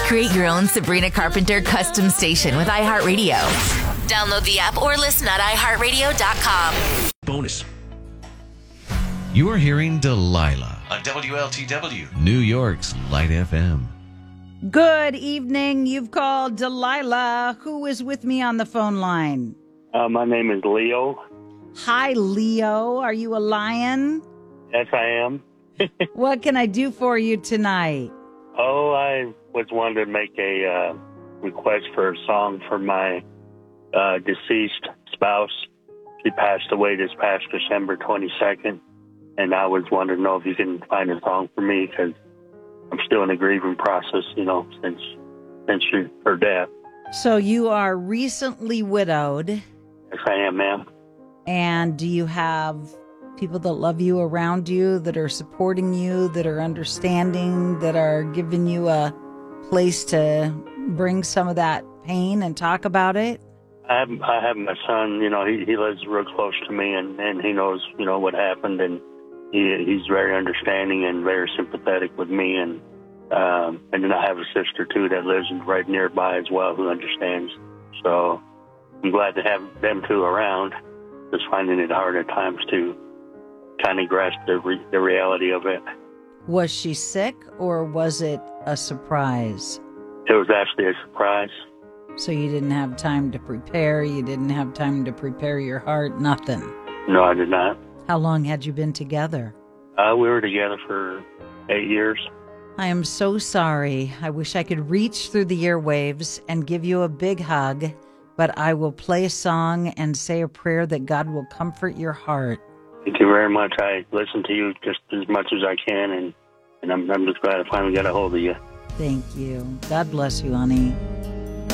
Create your own Sabrina Carpenter custom station with iHeartRadio. Download the app or listen at iHeartRadio.com. Bonus. You are hearing Delilah on WLTW, New York's Light FM. Good evening. You've called Delilah. Who is with me on the phone line? My name is Leo. Hi, Leo. Are you a lion? Yes, I am. What can I do for you tonight? Oh, I was wanting to make a request for a song for my deceased spouse. She passed away this past December 22nd, and I was wanting to know if you can find a song for me because I'm still in the grieving process, since her death. So you are recently widowed. Yes, I am, ma'am. And do you have people that love you around you, that are supporting you, that are understanding, that are giving you a place to bring some of that pain and talk about it? I have my son, he lives real close to me, and he knows, what happened, and he's very understanding and very sympathetic with me, and then I have a sister, too, that lives right nearby as well who understands. So I'm glad to have them two around, just finding it hard at times to kind of grasp the reality of it. Was she sick, or was it a surprise? It was actually a surprise. So you didn't have time to prepare, you didn't have time to prepare your heart, nothing? No, I did not. How long had you been together? We were together for 8 years. I am so sorry. I wish I could reach through the airwaves and give you a big hug, but I will play a song and say a prayer that God will comfort your heart. Thank you very much. I listen to you just as much as I can, and I'm just glad I finally got a hold of you. Thank you. God bless you, honey.